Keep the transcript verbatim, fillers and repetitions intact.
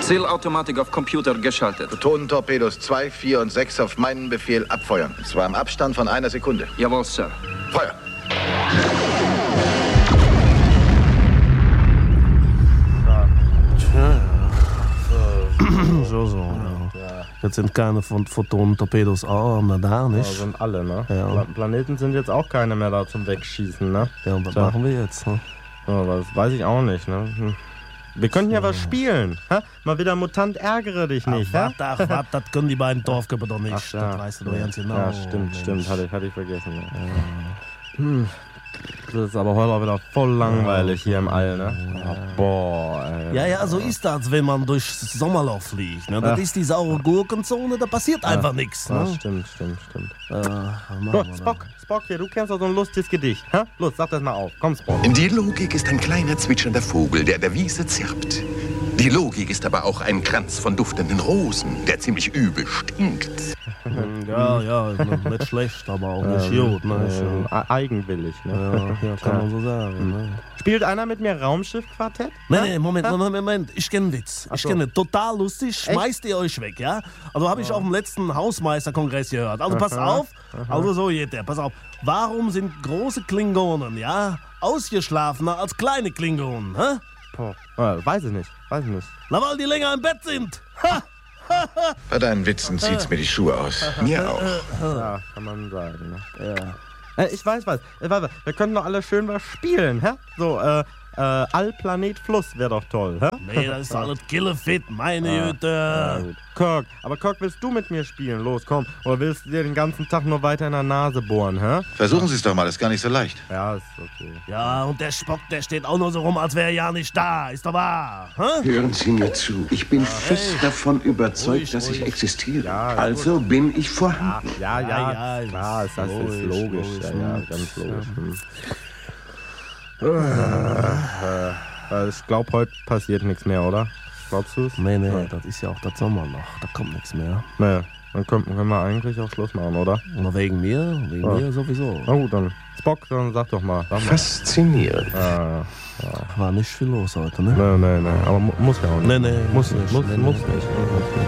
Zielautomatik auf Computer geschaltet. Protonentorpedos zwei, vier und sechs auf meinen Befehl abfeuern. Und zwar im Abstand von einer Sekunde. Jawohl, Sir. Feuer! So, so. Ja. Jetzt sind keine von Photonen-Torpedos auch mehr da, nicht? Ja, sind alle, ne? Ja. Pla Planeten sind jetzt auch keine mehr da zum Wegschießen, ne? Ja, und was Tja. machen wir jetzt? Ne? Ja, das weiß ich auch nicht, ne? Hm. Wir können ja was spielen, hä? Mal wieder Mutant, ärgere dich nicht, hä? Ach, ach, das können die beiden Dorfköpfe doch nicht. Ach, ja. Das weißt du doch ganz genau. Ja, stimmt, Mensch. stimmt, hatte ich, hatte ich vergessen. Ja. Hm. Das ist aber heute auch wieder voll langweilig hier im All, ne? Ja. Boah, ey. Ja, ja, so ist das, wenn man durchs Sommerloch fliegt. Ne? Das Ja. ist die saure Gurkenzone, da passiert Ja. einfach nichts. Ja, Ne? stimmt, stimmt, stimmt. Äh, So, Spock, Spock hier, du kennst doch so ein lustiges Gedicht, hä? Los, sag das mal auf. Komm, Spock. Die Logik ist ein kleiner zwitschernder Vogel, der der Wiese zirpt. Die Logik ist aber auch ein Kranz von duftenden Rosen, der ziemlich übel stinkt. Ja, ja, nicht schlecht, aber auch nicht Ähm, gut. Ne? ähm, e- eigenwillig, ne? Ja, ja, kann man so sagen. Ne? Spielt einer mit mir Raumschiff-Quartett? Nee, nee, Moment, Moment, Moment, ich kenne Witz. Ach Ich so. kenne total lustig, schmeißt ihr euch weg, ja? Also habe ich auf dem letzten Hausmeisterkongress gehört. Also pass Aha, auf, also so geht der, pass auf. Warum sind große Klingonen, ja, ausgeschlafener als kleine Klingonen, hä? Boah, äh, weiß ich nicht, weiß ich nicht. Na, weil die länger im Bett sind. Ha! Bei deinen Witzen zieht's mir die Schuhe aus. Mir auch. Ja, kann man sagen, ne? Ja. Äh, ich weiß was, äh, warte, wir könnten doch alle schön was spielen, hä? So, äh, äh, Allplanet Fluss wäre doch toll, hä? Nee, das ist alles killefit, meine Ja, Güte. gut. Kirk, aber Kirk, willst du mit mir spielen? Los, komm. Oder willst du dir den ganzen Tag nur weiter in der Nase bohren, hä? Versuchen Sie es doch mal, ist gar nicht so leicht. Ja, ist okay. Ja, und der Spock, der steht auch nur so rum, als wäre er ja nicht da. Ist doch wahr, hä? Hören Sie mir zu. Ich bin fest davon überzeugt, Ruhig, dass ich ruhig. existiere. Ja, also bin ich vorhanden. Ja, ja, Ja, ja, klar, ist, das ist logisch, logisch. logisch, ja, ja, ne? ganz logisch. Hm. Äh, äh, ich glaube, heute passiert nichts mehr, oder? Glaubst du es? Nee, nee, Ja. das ist ja auch das Sommerloch. Da kommt nichts mehr. Nee, dann können, können wir eigentlich auch Schluss machen, oder? Und wegen mir, wegen Ja. mir sowieso. Na gut, dann Spock, dann sag doch mal. Sag mal. Faszinierend. Ah, War nicht viel los heute, ne? nee, nee, nee, aber mu muss ja auch nicht. Nee, nee, muss, muss nicht, muss, nee, muss nee. nicht. Muss nicht.